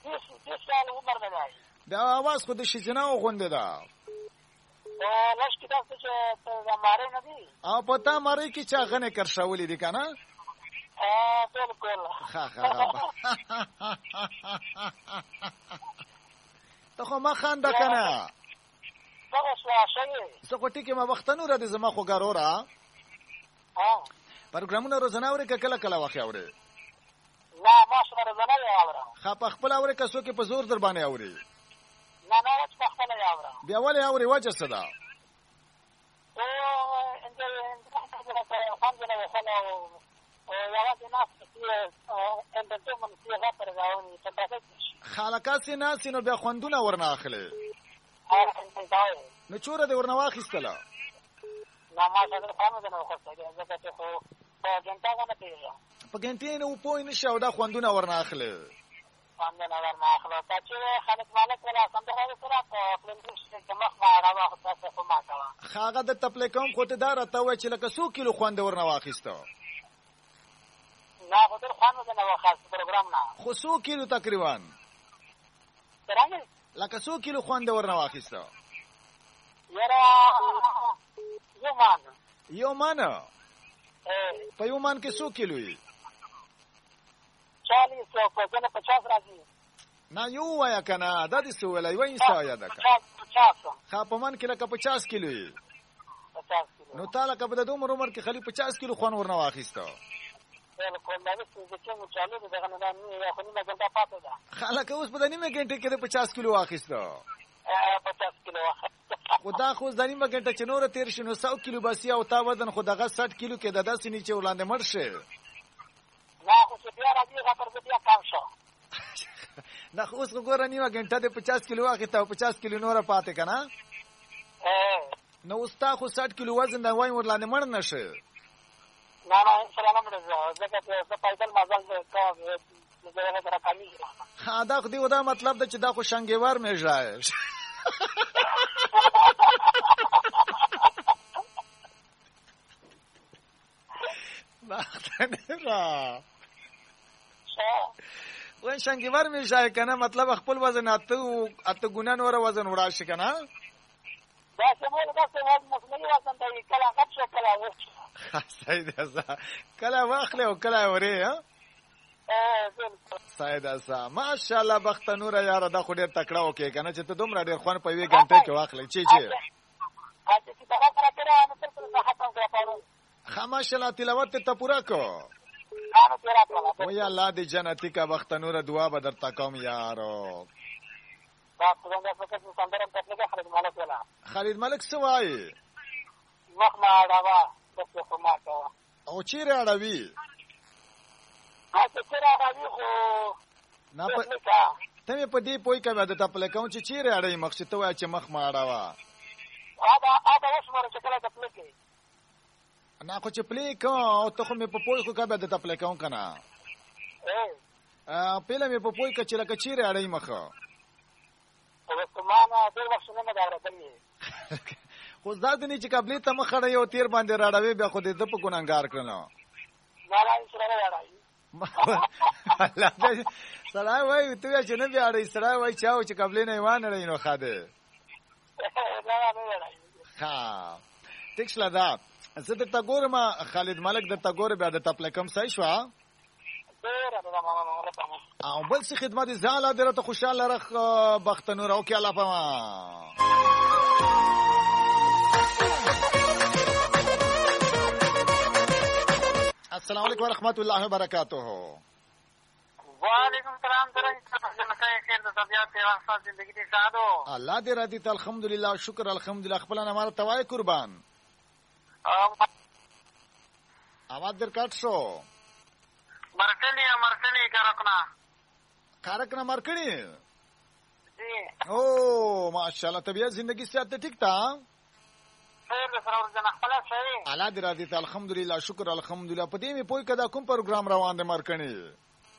30 سال عمر مې دی. دا اواز خو د ښځیناو غوندې ده. لږ کې داسې چې مارۍ نه دي. او په تا مارۍ کې چا غنې کرشولې دي که نه؟ بالکل. ښه خرابه ته خو مه خانده که نه. دغه شوه ښه یې. زه خو ټیکې ما وختنوره دي زما خو ګروره. پروګرامونه روزانه اورې که کله کله وخت اورې؟ نه ماشاءالله روزانه یې اورم. ښه په خپله اورې که څوک یې په زور در باندې اورې؟ نه نه چې په خپله یې اورم. بیا ولې اورې وجه څه ده؟ خالقاسې ناستې نو بیا خوندونه ورنه اخلې. نو چوره دې ورنه واخیستله؟ نه ماشاءالله خوند مې نه واخیستی ځکه چې خو په ګنټه نه پوهېږم. په ګنټې نه وپوه نه شي او دا خوندونه ورنه اخلې. خوندونه ورنه اخلو. که چې خالد مالک ولا سندره وسره په فلمونو چې مخ مه اړوه خو تاسې خو مه کوه. ښه هغه د تپلی کوم خو ته دا راته ووایه چې لکه څو کیلو خوند ورنه واخیسته؟ نه خو ډېر خوند مې نه واخیست پروګرام نه. خو څو کیلو تقریبا؟ څرنګه؟ لکه څو کیلو خوند ورنه واخیسته؟ یاره یو من. یو من؟ په یو من کې څو کیلو یي؟ 40 او په ځینې 50 راځي. نه یو ووایه که نه دا دې څه وویله یوه ایسه یاده که. 50. ښه په من کې لکه 50 کیلو یي. 50 کیلو. نو تا لکه په د دومره عمر کې خالي 50 کیلو خوند ورنه واخیسته. بالکل دا چې څنګه چالو دي دغه نه یو خو نیمه ګنټه پاتې ده. ښه لکه اوس په د نیمه ګنټې کې د 50 کیلو واخیسته. 50 کیلو خو دا خو د نیمه ګنټه چې نوره تېر شي نو 100 کیلو بسي او تا وزن خو دغه 60 کیلو کې د داسې نه چې وړاندې مړ شي. نه خو چې بیا راځي هغه پر بیا کم شو. نه خو اوس خو ګوره نیمه ګنټه د 50 کیلو واخیسته او 50 کیلو نوره پاتې که نه؟ نو اوس تا خو 60 کیلو وزن د وایم ورلاندې مړ نه شي. نه نه انشاءالله نه مړ ځکه چې زه پیدل مزل زه سره کمیږي. ها دا خو دا مطلب ده چې دا خو شنګېوار مې ژایې. وای شنګېوار مې ژایې که نه مطلب خپل وزن اته ګونه نوره وزن وړا شي که نه؟ داسې مصنوعي وزن دی کله غټ شو کله وچ شو. صحیح ده کله واخلې او کله ورې. صحیح ده ماشاءالله بخته نوره یاره دا خو ډېر تکړه وکړې که نه چې ته دومره ډېر خوند په یوې ګنټې کې واخلې چې ښه ماشاءالله تلاوت ته پوره کړو. وای الله دې جنتي که بخته نوره دعا به درته کوم یارو. خالد ملک څه وایي؟ مخ مه اړوه داسې خو مه کوه. او چیرې اړوي؟ چیرې اړوي خو ته مې په دې پوه کوې د تپلی کوم چې چیرې اړوي مخ چې ته وایه چې مخ مه اړوه. دا وشماره چې کله تپلی کوې. نه خو چې پلی کوم او ته خو مې په پوه خو که بیا د تپلی کوم که نه؟ پهله مې په پوه که چې لکه چیرې اړوي مخه. خو دا د نه چې قبلې ته مخ اړوي او تیر باندې راړوي بیا خو دې ده په ګنهګار کړنو. سړی وایي ته وایه چې نه بیا اړوي سړی وایي چا و چې قبلې نه یې وانړوي نو ښه دی. ښه ټیک شله ده زه درته ګورم خالد ملک درته ګورم بیا د تپلی کوم صحیح شوه. او بل څه خدمت زه الله دې راته خوشحاله رخ بخته نوره وکړي الله پامان. السلام علیکم ورحمت الله وبرکاته. وعلیکم السلام الله دې راضي ته الحمدلله شکر الحمدلله خپله نماره ته وایې قربان. आवाज در کټ شو. مرکنی کارکنا مرکنی جی. او ماشاءالله طبیعت زندگی صحت ته ٹھیک تا؟ خیر ده سره ورځنه خپل صحیح. الله دې راضي ته الحمدلله شکر الحمدلله. په دې مې پوي کدا کوم پروګرام روان دی مرکنی؟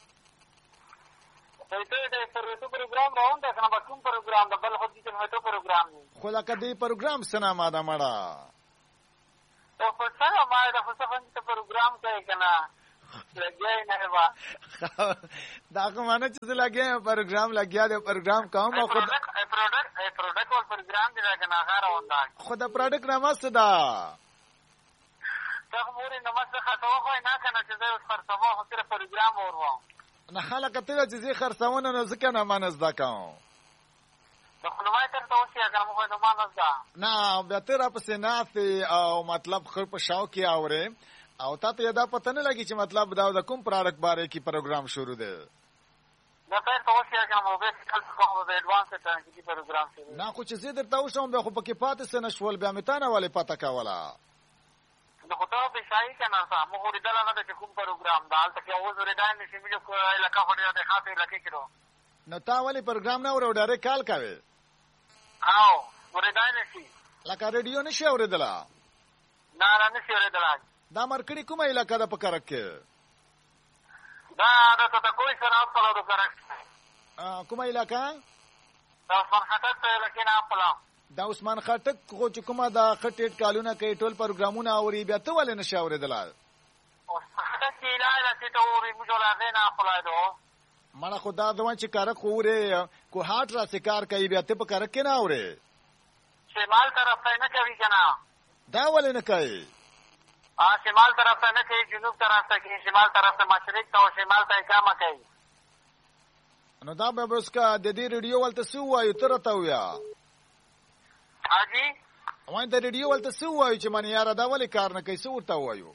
دې پروګرام روان دی کنه کوم پروګرام د بل خو دې ته پروګرام دی. خو لکه دې پروګرام سنا ماده مړه. او په څه ما د فلسفه ته پروګرام کوي کنه. لګیا نه با دا کومه چې لګیا پروګرام لګیا دی پروګرام کوم خو پروډکټ ول پروګرام دی راګه نه غاره وندا خو دا پروډکټ نامست دا ته مورې نماز خاطو خو نه کنه چې زه خرڅوم خو سره پروګرام ورو نه خلک ته چې زه خرڅونه نه ځکه نه مانز دا کوم نو خلوای تر توسي اگر موږ نه مانز دا نه بیا تر په سنافي او مطلب خر په شاو کې اوره او ته دا پته نه لګي چې مطلب دا کوم پروډکټ باره کې پروګرام شروع دی دا تر توسي اگر موږ به کل کوم به ایڈوانس ته کې پروګرام شروع نه خو چې زه درته وشم به خو پکې پاتې سن شول بیا متانه والے پته کوله نو خو ته به شای کنه سم موږ ورته نه د کوم پروګرام دا ته اوس ورته نه شي موږ علاقه وړیا ده خاطر لکه کړو نو تا والے پروګرام نه ورو ډایرکټ کال کوي او ورته نه شي لکه ریډیو نشي اوریدلا نه نشي اوریدلا دا مرکړی کومه علاقه ده په کرک کې دا ته کوئی سره په لور کرک کومه علاقه دا فرحت ته لکه نه دا عثمان خټک خو چې کومه دا خټیټ کالونه کوي ټول پروګرامونه اوري بیا ته ولې نشه اوریدلا او خټک چې لا چې ته اوري موږ لا نه خپلایدو مړه خدا دوه چې کرک اوري کو هاټ را سکار کوي بیا ته په کرک کې نه اوري شمال طرف ته نه کوي کنه دا ولې نه کوي شمال طرف ته نه کوي جنوب طرف ته کوي شمال طرف ته مشرق ته او شمال ته کامه کوي نو دا به اوس کا د دې ریډیو ولته سو وایو تر ته ویا حاجی وای د ریډیو ولته سو وایو چې مانی یاره دا ولې کار نه کوي سو ورته وایو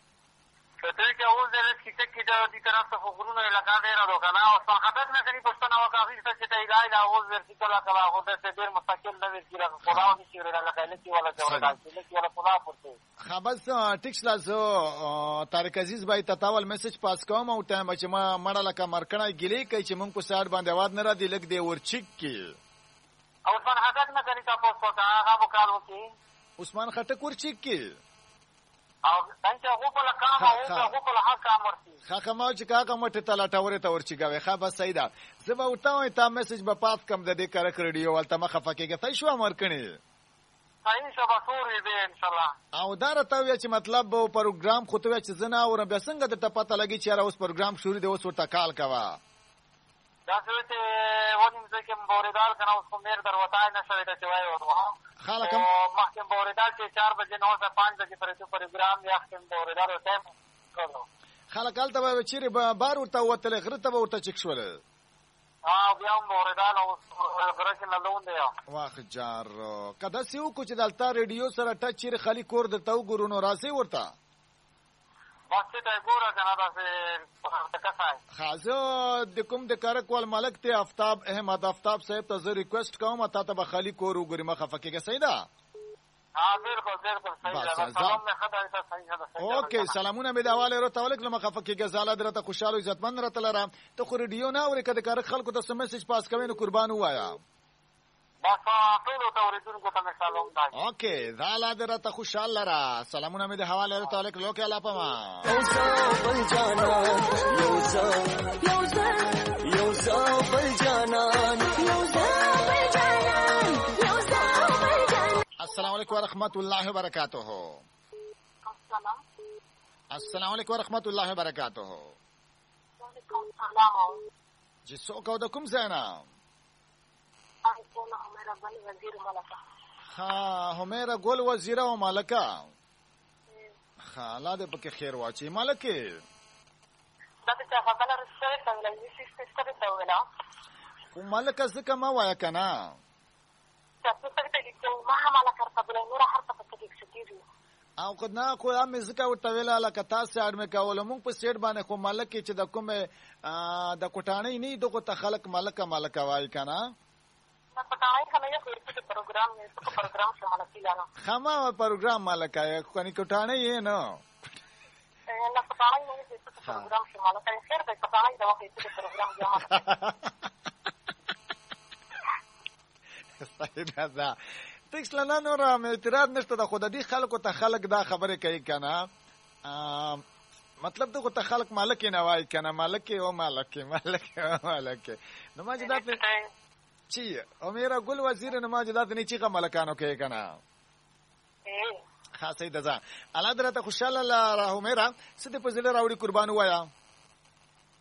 ته چې اوس دې چې د دې طرف ته غوړونه لگا دی راو کنه او څنګه خطر نه کوي پښتنه وکړي چې ته ایلای لا اوس ورته کلا کلا هو ته ډیر مستقل نه وي چې خداو دې شي ورته لکه لکه ولا جوړه چې ولا خدا پورته خبرس ټیکس لازو طارق عزیز بھائی تتاول میسج پاس کوم او ټایم چې ما مړه لکه مرکنه ګلی کوي چې مونږ په ساعت باندې واد نه را دی لګ دی ورچک کی او څنګه حقیقت نه کوي تاسو ته هغه وکړو کې عثمان خټک ورچک کی او څنګه هغه په لکه هغه په حق امرتي خاخه ما چې کاغه مټه تلا ټاوره ته ورچګاوي خا بس سیدا زما وټاوي تا میسج به پاس کم د دې کرک ریډیو ولته مخه فکیږي تای شو امر کړي صحیح شبا سوري دی ان شاء الله او دارته وی چې مطلب پروګرام خو ته چې زنا اور بیا څنګه د ټپاته لګي چې را اوس پروګرام شروع دی اوس ورته کال کوا دا څه ته ونیم ځکه مبوردال کنه اوس کومیر دروازه نه شوی ته وای ورو خلک مخکې مبوردال چې 4 بجې نو ته 5 بجې پرې پروګرام یا خپل مبوردال ټایم کړو خلک الته به چیرې بار ورته وتل غره ته ورته چک شول بیا مبوردال او غره نه لون دی واخ جار کدا سیو کو چې دلته ریډیو سره ټچ چیرې خالی کور د تو ګورونو راسي ورته بس ته ګوره کنه دا څه خازو د کوم د کرک ول ملک ته آفتاب احمد آفتاب صاحب ته زه ریکوست کوم ته ته خالی کور وګوري مخه فکیږي سیدا بالکل صحیح ده سلام نه خدای ته صحیح ده اوکې سلامونه مې د حواله ورته ولک لمه خفکیږي زاله درته خوشاله عزتمن راته لره ته خو ریډیو نه اوري کده کرک خلکو ته میسج پاس کوي نو قربان وایا بس ټول ته ورېدونکو ته سلام دی اوکې زاله درته خوشاله لره سلامونه مې د حواله ورته ولک لوکه لا پما بل جانا یوزا بل جانان السلام علیکم ورحمۃ اللہ وبرکاتہ السلام علیکم ورحمۃ اللہ وبرکاتہ وعلیکم السلام جی سو کو د کوم زینا ها همیرا ګل وزیره او مالکا خاله دې پکې خیر واچي مالکه دا څه خبره رسېږي څنګه یې سیستم ته ویلا کوم مالکه زکه ما وایا کنه تاسو څنګه ته ما مالکه قبل نور حرف پکې کېږي او کنا کو ام زکه ورته ویلا لکه تاسو اډ مې کول مونږ په سیټ باندې خو مالکه چې د کومه د کوټانې نه دغه ته خلق مالکه وای کنه ما پټای خمه یو پروګرام نه څه پروګرام شمال کیلانو خما پروګرام مالکه یو کني کوټانې یې نو نه پټای نه څه پروګرام شمال کای خیر ده پټای دا وخت څه پروګرام جوړه صحیح ده تکس لنا نور اعتراض نشته د خود دي خلکو ته خلک دا خبره کوي کنه مطلب دغه ته خلک مالک نه وای کنه مالک او مالک نو ما جدا چی او میرا ګل وزیر نه ما جدا نه چی کا مالکانو کوي کنه خاصه ده الله درته خوشاله لا راهو میرا ست په زړه راوړي قربان وایا